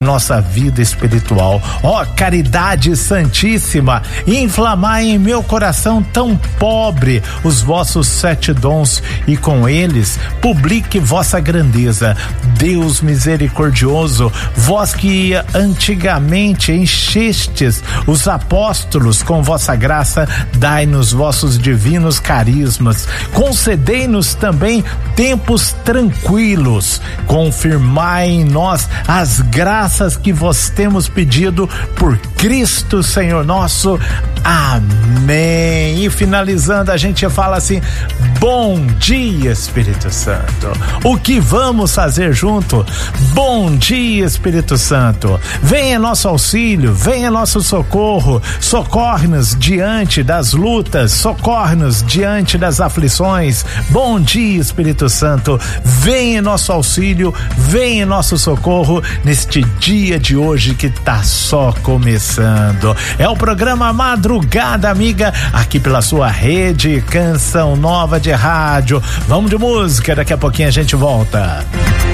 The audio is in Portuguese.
nossa vida espiritual. Ó, caridade santíssima, inflamai em meu coração tão pobre os vossos 7 dons e com eles publique vossa grandeza. Deus misericordioso, vós que antigamente enchestes os apóstolos com vossa graça, dai-nos vossos divinos carismas, concedei-nos também tempos tranquilos, confirmai em nós as graças que vos temos pedido por Cristo Senhor nosso. Amém. E finalizando, a gente fala assim: bom dia, Espírito Santo. O que vamos fazer junto? Bom dia, Espírito Santo. Venha nosso auxílio, venha nosso socorro, socorre-nos diante das lutas, socorre-nos diante das aflições. Bom dia, Espírito Santo. Venha nosso auxílio, venha nosso socorro neste dia de hoje que tá só começando. É o programa Madrugada Amiga, aqui pela sua rede Canção Nova de Rádio. Vamos de música, daqui a pouquinho a gente volta.